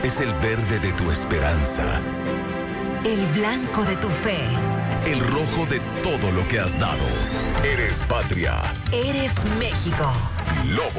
Es el verde de tu esperanza. El blanco de tu fe. El rojo de todo lo que has dado. Eres patria. Eres México. Lobo.